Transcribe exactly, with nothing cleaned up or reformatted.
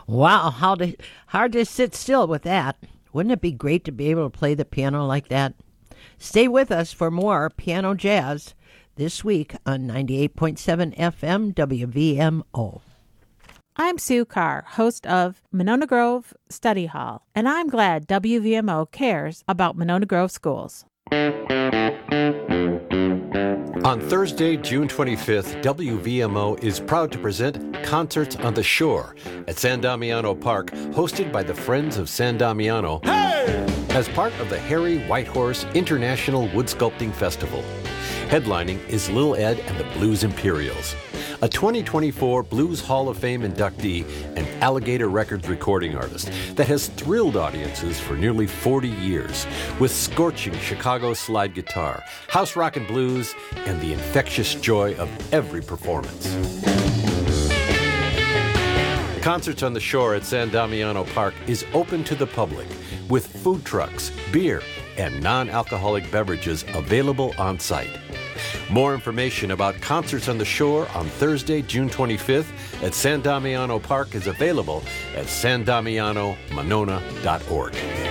Wow, how to, hard to sit still with that. Wouldn't it be great to be able to play the piano like that? Stay with us for more Piano Jazz this week on ninety-eight point seven F M W V M O. I'm Sue Carr, host of Monona Grove Study Hall, and I'm glad W V M O cares about Monona Grove schools. On Thursday, June twenty-fifth, W V M O is proud to present Concerts on the Shore at San Damiano Park, hosted by the Friends of San Damiano, hey! as part of the Harry Whitehorse International Wood Sculpting Festival. Headlining is Lil Ed and the Blues Imperials, a twenty twenty-four Blues Hall of Fame inductee and Alligator Records recording artist that has thrilled audiences for nearly forty years with scorching Chicago slide guitar, house rock and blues, and the infectious joy of every performance. Concerts on the Shore at San Damiano Park is open to the public with food trucks, beer, and non-alcoholic beverages available on site. More information about Concerts on the Shore on Thursday, June twenty-fifth at San Damiano Park is available at san damiano monona dot org.